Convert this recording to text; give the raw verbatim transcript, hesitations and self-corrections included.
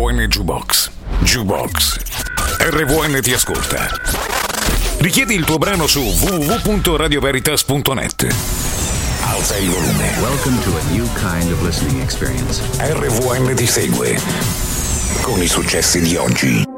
V N Jukebox. Jukebox. R V N ti ascolta. Richiedi il tuo brano su w w w punto radio veritas punto net. Alza il volume. Welcome to a new kind of listening experience. R V N ti segue con i successi di oggi.